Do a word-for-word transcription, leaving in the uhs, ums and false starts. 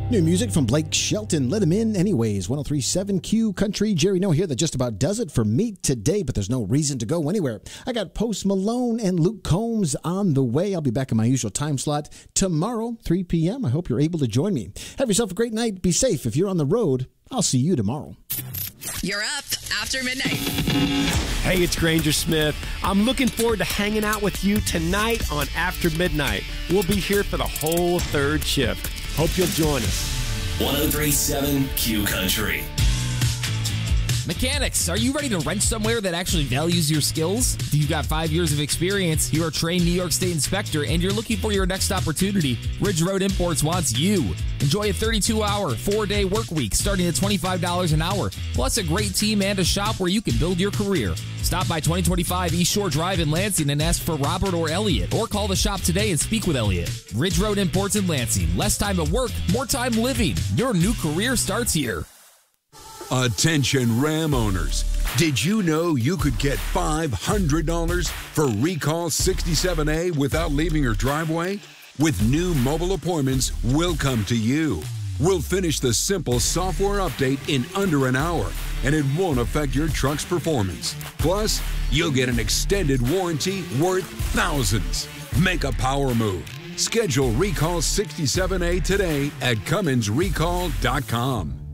New music from Blake Shelton. Let him in anyways. one oh three point seven Q Country. Jerry No here. That just about does it for me today, but there's no reason to go anywhere. I got Post Malone and Luke Combs on the way. I'll be back in my usual time slot tomorrow, three p.m. I hope you're able to join me. Have yourself a great night. Be safe. If you're on the road, I'll see you tomorrow. You're up after midnight. Hey, it's Granger Smith. I'm looking forward to hanging out with you tonight on After Midnight. We'll be here for the whole third shift. Hope you'll join us. one oh three point seven Q Country. Mechanics, are you ready to wrench somewhere that actually values your skills? If you've got five years of experience, you're a trained New York State inspector, and you're looking for your next opportunity, Ridge Road Imports wants you. Enjoy a thirty-two hour, four-day work week starting at twenty-five dollars an hour, plus a great team and a shop where you can build your career. Stop by twenty twenty-five East Shore Drive in Lansing and ask for Robert or Elliot, or call the shop today and speak with Elliot. Ridge Road Imports in Lansing. Less time at work, more time living. Your new career starts here. Attention Ram owners. Did you know you could get five hundred dollars for Recall sixty-seven A without leaving your driveway? With new mobile appointments, we'll come to you. We'll finish the simple software update in under an hour, and it won't affect your truck's performance. Plus, you'll get an extended warranty worth thousands. Make a power move. Schedule Recall sixty-seven A today at Cummins Recall dot com.